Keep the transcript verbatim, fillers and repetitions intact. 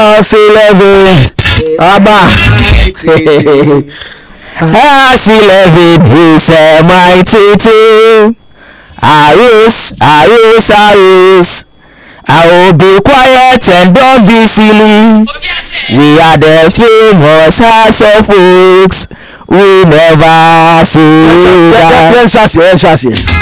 S eleven. Abba. S eleven is mighty too. Arose, arose, arose. I will be quiet and don't be silly. We are the famous House of Oaks. We never see that.